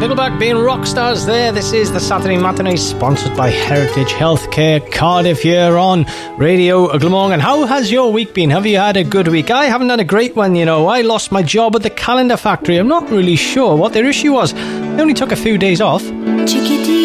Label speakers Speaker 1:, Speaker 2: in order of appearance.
Speaker 1: Nickelback being rock stars there. This is the Saturday Matinee, sponsored by Heritage Healthcare Cardiff here on Radio Glamorgan. How has your week been? Have you had a good week? I haven't had a great one, you know. I lost my job at the calendar factory. I'm not really sure what their issue was. They only took a few days off.